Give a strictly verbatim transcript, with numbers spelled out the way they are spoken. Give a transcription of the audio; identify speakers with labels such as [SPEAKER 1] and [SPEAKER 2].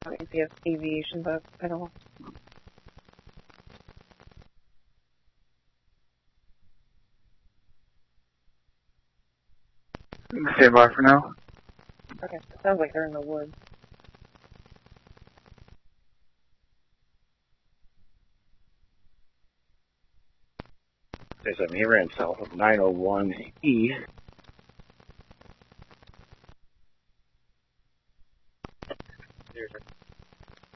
[SPEAKER 1] I don't see if aviation boat at all.
[SPEAKER 2] Stand by for now.
[SPEAKER 1] Okay, it sounds like they're in the woods.
[SPEAKER 3] There's a mirror in south of nine oh one E.